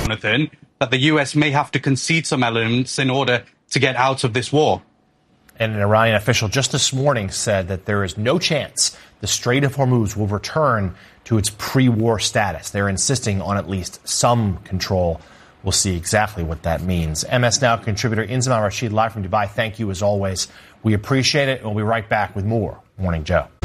Jonathan, that the U.S. may have to concede some elements in order to get out of this war. And an Iranian official just this morning said that there is no chance the Strait of Hormuz will return to its pre-war status. They're insisting on at least some control. We'll see exactly what that means. MS Now contributor Inzamam Rashid live from Dubai. Thank you as always. We appreciate it. We'll be right back with more Morning Joe.